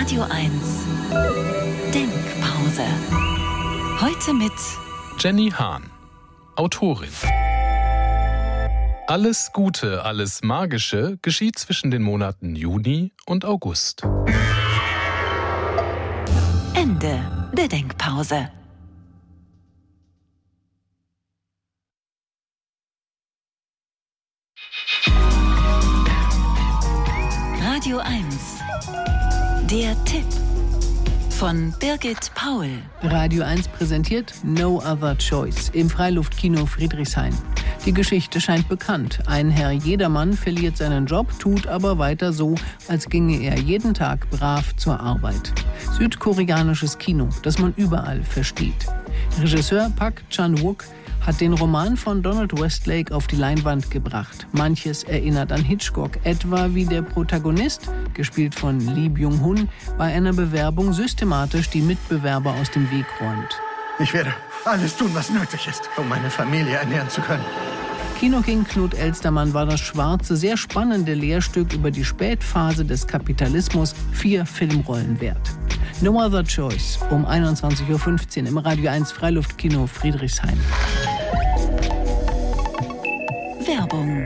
Radio 1 Denkpause. Heute mit Jenny Hahn, Autorin. Alles Gute, alles Magische geschieht zwischen den Monaten Juni und August. Ende der Denkpause. Radio 1. Der Tipp von Birgit Paul. Radio 1 präsentiert No Other Choice im Freiluftkino Friedrichshain. Die Geschichte scheint bekannt. Ein Herr Jedermann verliert seinen Job, tut aber weiter so, als ginge er jeden Tag brav zur Arbeit. Südkoreanisches Kino, das man überall versteht. Regisseur Park Chan-wook hat den Roman von Donald Westlake auf die Leinwand gebracht. Manches erinnert an Hitchcock, etwa wie der Protagonist, gespielt von Lee Byung-hun, bei einer Bewerbung systematisch die Mitbewerber aus dem Weg räumt. Ich werde alles tun, was nötig ist, um meine Familie ernähren zu können. Kinoking Knut Elstermann war das schwarze, sehr spannende Lehrstück über die Spätphase des Kapitalismus 4 Filmrollen wert. No Other Choice um 21.15 Uhr im Radio 1 Freiluftkino Friedrichshain. Werbung.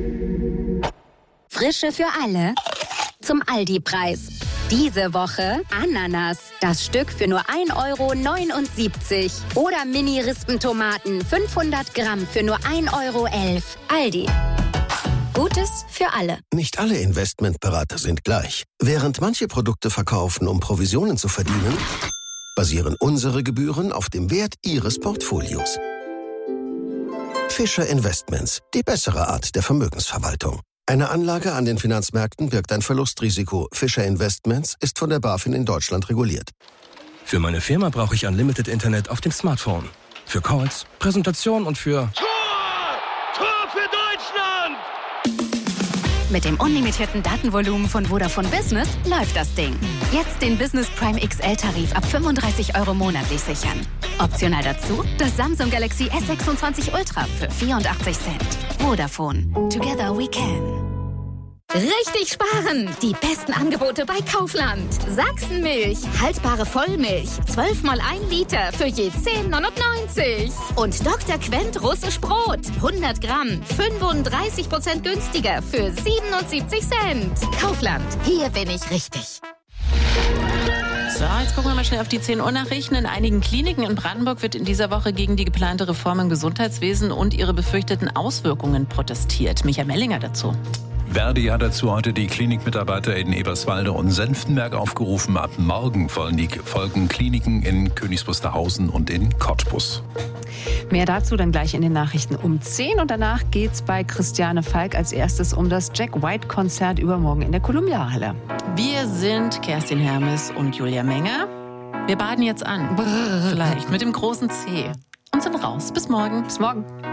Frische für alle zum Aldi-Preis. Diese Woche Ananas, das Stück für nur 1,79 € oder Mini-Rispentomaten 500 Gramm für nur 1,11 €. Aldi. Gutes für alle. Nicht alle Investmentberater sind gleich. Während manche Produkte verkaufen, um Provisionen zu verdienen, basieren unsere Gebühren auf dem Wert Ihres Portfolios. Fischer Investments, die bessere Art der Vermögensverwaltung. Eine Anlage an den Finanzmärkten birgt ein Verlustrisiko. Fischer Investments ist von der BaFin in Deutschland reguliert. Für meine Firma brauche ich Unlimited Internet auf dem Smartphone. Für Calls, Präsentation und für... Tor für Deutschland! Mit dem unlimitierten Datenvolumen von Vodafone Business läuft das Ding. Jetzt den Business Prime XL-Tarif ab 35 € monatlich sichern. Optional dazu das Samsung Galaxy S26 Ultra für 84 Cent. Vodafone. Together we can. Richtig sparen! Die besten Angebote bei Kaufland. Sachsenmilch, haltbare Vollmilch, 12 mal 1 Liter für je 10,99 €. Und Dr. Quent russisch Brot, 100 Gramm, 35% günstiger für 77 Cent. Kaufland, hier bin ich richtig. So, jetzt gucken wir mal schnell auf die 10 Uhr Nachrichten. In einigen Kliniken in Brandenburg wird in dieser Woche gegen die geplante Reform im Gesundheitswesen und ihre befürchteten Auswirkungen protestiert. Michael Mellinger dazu. Verdi hat dazu heute die Klinikmitarbeiter in Eberswalde und Senftenberg aufgerufen. Ab morgen folgen Kliniken in Königs Wusterhausen und in Cottbus. Mehr dazu dann gleich in den Nachrichten um 10. Und danach geht's bei Christiane Falk als erstes um das Jack White-Konzert übermorgen in der Columbia-Halle. Wir sind Kerstin Hermes und Julia Menger. Wir baden jetzt an. Vielleicht mit dem großen C. Und sind raus. Bis morgen. Bis morgen.